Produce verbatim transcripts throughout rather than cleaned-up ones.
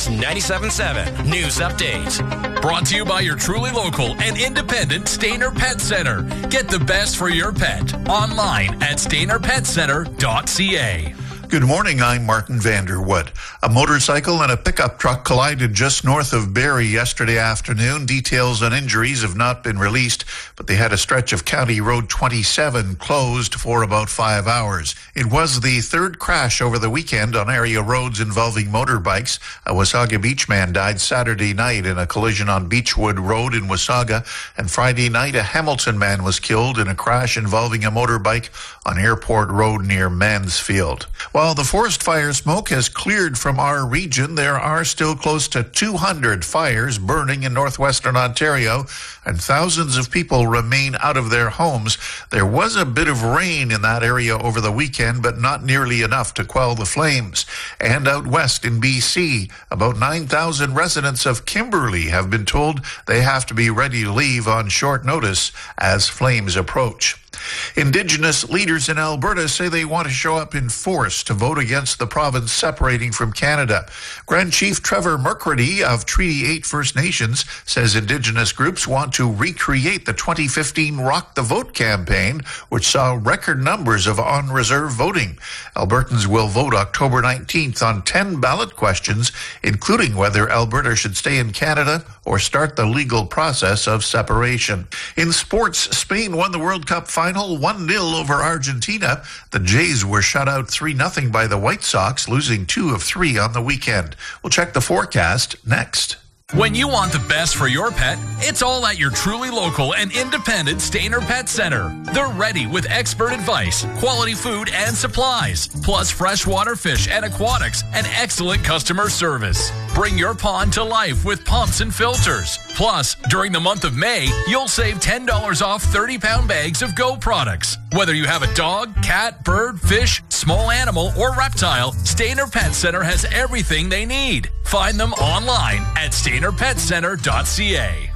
Max ninety-seven point seven News Update. Brought to you by your truly local and independent Stainer Pet Center. Get the best for your pet online at stainer pet center dot c a. Good morning, I'm Martin Vanderwood. A motorcycle and a pickup truck collided just north of Barrie yesterday afternoon. Details on injuries have not been released, but they had a stretch of County Road twenty-seven closed for about five hours. It was the third crash over the weekend on area roads involving motorbikes. A Wasaga Beach man died Saturday night in a collision on Beechwood Road in Wasaga, and Friday night a Hamilton man was killed in a crash involving a motorbike on Airport Road near Mansfield. While the forest fire smoke has cleared from our region, there are still close to two hundred fires burning in northwestern Ontario, and thousands of people remain out of their homes. There was a bit of rain in that area over the weekend, but not nearly enough to quell the flames. And out west in B C, about nine thousand residents of Kimberley have been told they have to be ready to leave on short notice as flames approach. Indigenous leaders in Alberta say they want to show up in force to vote against the province separating from Canada. Grand Chief Trevor McCurdy of Treaty eight First Nations says Indigenous groups want to recreate the twenty fifteen Rock the Vote campaign, which saw record numbers of on-reserve voting. Albertans will vote October nineteenth on ten ballot questions, including whether Alberta should stay in Canada or start the legal process of separation. In sports, Spain won the World Cup final one nil over Argentina. The Jays were shut out three nothing by the White Sox, losing two of three on the weekend. We'll check the forecast next. When you want the best for your pet, it's all at your truly local and independent Stainer Pet Center. They're ready with expert advice, quality food and supplies, plus freshwater fish and aquatics and excellent customer service. Bring your pond to life with pumps and filters. Plus, during the month of May, you'll save ten dollars off thirty-pound bags of Go products. Whether you have a dog, cat, bird, fish, small animal, or reptile, Stainer Pet Center has everything they need. Find them online at stainer pet center dot c a.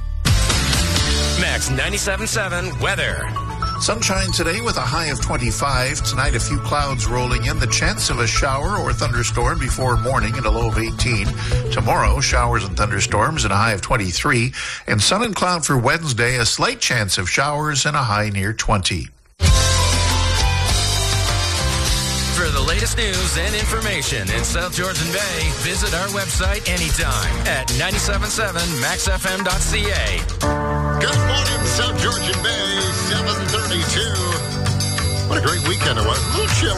Max ninety-seven point seven weather. Sunshine today with a high of twenty-five. Tonight, a few clouds rolling in. The chance of a shower or thunderstorm before morning and a low of eighteen. Tomorrow, showers and thunderstorms and a high of twenty-three. And sun and cloud for Wednesday, a slight chance of showers and a high near twenty. For the latest news and information in South Georgian Bay, visit our website anytime at ninety-seven point seven max f m dot c a. Good morning, South Georgian Bay, seven thirty-two. What a great weekend it was. A little chilly.